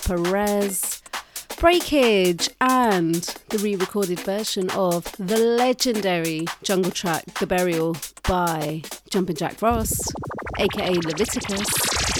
Perez, Breakage, and the re-recorded version of the legendary jungle track The Burial by Jumpin' Jack Ross, aka Leviticus.